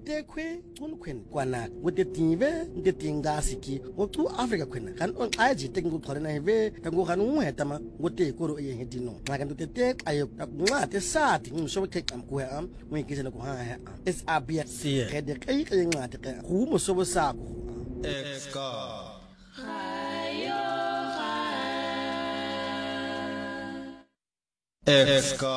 te kwe unquen kwana ngote tive nte tinga siki ngotu Africa kwena kan on aji te ngokhona heve kango kan ngweta ma ngote koro ye hedino ngaka nte te ayo ngate sati ngusho ke kamku ha ngikise no ha ha es abia kede kai kai ngate ka hu mo so sako Exka